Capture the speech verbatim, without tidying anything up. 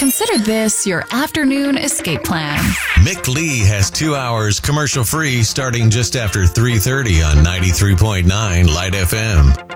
consider this your afternoon escape plan. Mick Lee has two hours commercial free starting just after three thirty on ninety-three point nine Light F M.